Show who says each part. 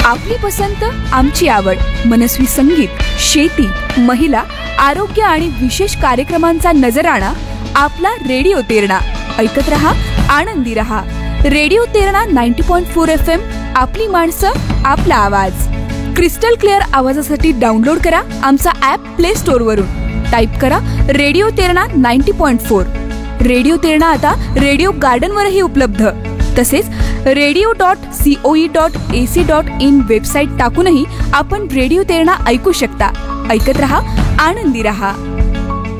Speaker 1: आपली पसंत आमची आवड. मनस्वी संगीत, शेती, महिला, आरोग्य आणि विशेष कार्यक्रमांचा नजराणा आपला रेडिओ तेरणा. ऐकत रहा, आनंदी रहा. Radio Terna 90.4 FM. आपली माणसं, आपला आवाज. क्रिस्टल क्लिअर आवाजासाठी डाउनलोड करा आमचा ॲप प्ले स्टोअर वरून. टाईप करा रेडिओ तेरणा 90.4. रेडिओ तेरणा आता रेडिओ गार्डन वरही उपलब्ध. तसेच radio.coe.ac.in वेबसाईट टाकूनही आपण रेडिओ तेरणा ऐकू शकता. ऐकत रहा, आनंदी रहा.